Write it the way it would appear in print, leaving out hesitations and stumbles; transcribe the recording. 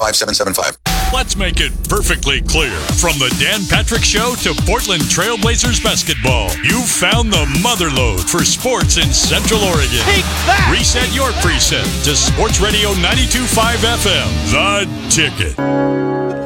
5775. Let's make it perfectly clear. From the Dan Patrick Show to Portland Trailblazers basketball, you've found the motherlode for sports in Central Oregon. Take that! Reset your preset to Sports Radio 92.5 FM. The Ticket.